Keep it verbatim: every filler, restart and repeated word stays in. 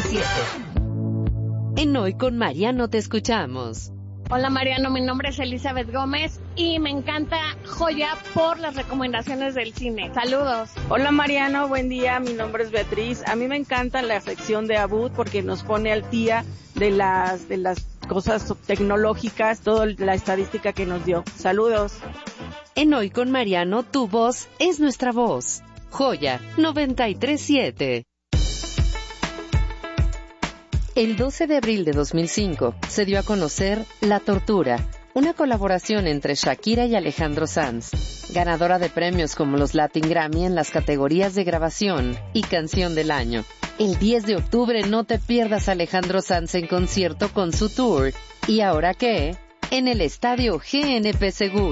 siete. En Hoy con Mariano te escuchamos. Hola Mariano, mi nombre es Elizabeth Gómez y me encanta Joya por las recomendaciones del cine. Saludos. Hola Mariano, buen día, mi nombre es Beatriz. A mí me encanta la sección de Abud porque nos pone al día de las, de las cosas tecnológicas, toda la estadística que nos dio. Saludos. En Hoy con Mariano, tu voz es nuestra voz. Joya noventa y tres siete. El doce de abril de dos mil cinco se dio a conocer La Tortura, una colaboración entre Shakira y Alejandro Sanz, ganadora de premios como los Latin Grammy en las categorías de grabación y canción del año. El diez de octubre no te pierdas a Alejandro Sanz en concierto con su tour ¿Y ahora qué? En el Estadio G N P Seguro.